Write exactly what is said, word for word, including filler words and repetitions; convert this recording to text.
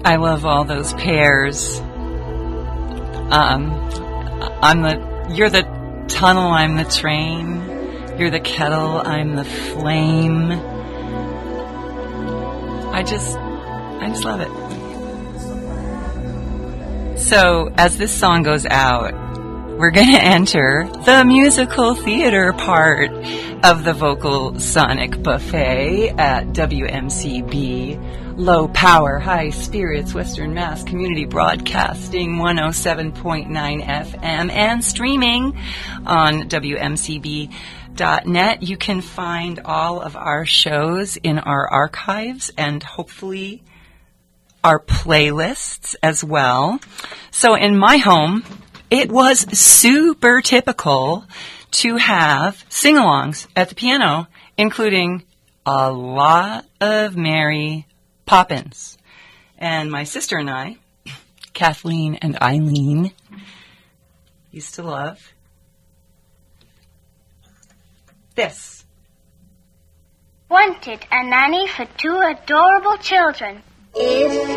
I love all those pairs. Um, I'm the, you're the tunnel, I'm the train. You're the kettle, I'm the flame. I just, I just love it. So, as this song goes out, we're going to enter the musical theater part of the Vocal Sonic Buffet at W M C B, Low Power, High Spirits, Western Mass Community Broadcasting, one oh seven point nine F M, and streaming on W M C B dot net. You can find all of our shows in our archives and hopefully our playlists as well. So in my home, it was super typical to have sing-alongs at the piano, including a lot of Mary Poppins. And my sister and I, Kathleen and Eileen, used to love this. Wanted a nanny for two adorable children. If